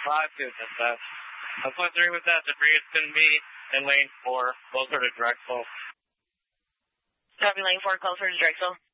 goodness, that's what 3 was at. Debris is going to be in lane 4, closer to Drexel. Copy lane 4, closer to Drexel.